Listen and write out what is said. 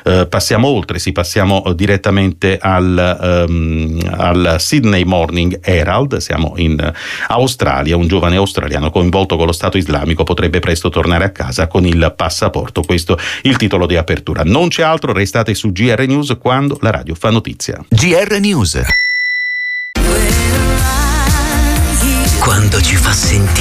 passiamo oltre, passiamo direttamente al Sydney Morning Herald. Siamo in Australia. Un giovane australiano coinvolto con lo Stato islamico potrebbe presto tornare a casa con il passaporto. Questo il titolo di apertura. Non c'è altro, restate su GR News quando la radio fa notizia. GR News. Quando ci fa sentire